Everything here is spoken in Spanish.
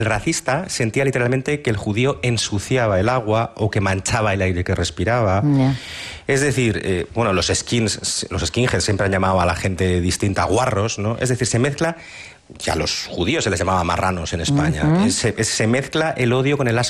El racista sentía literalmente que el judío ensuciaba el agua o que manchaba el aire que respiraba. Ya. Es decir, bueno, los skinheads siempre han llamado a la gente distinta guarros, ¿no? Es decir, se mezcla, ya a los judíos se les llamaba marranos en España, se mezcla el odio con el asco